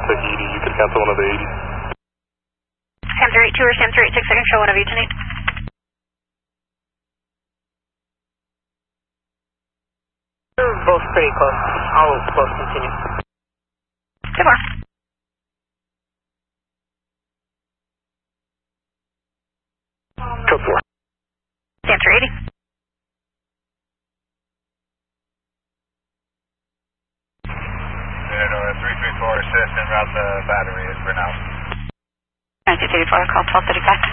Tahiti, you could cancel one of the 80s. Sam 382 or Sam 386, I can show one of you tonight. We're both pretty close. I'll both continue. Good more. Code 4. Sam 380. Or 334 assist and route the battery is for now. 9684, call 1235.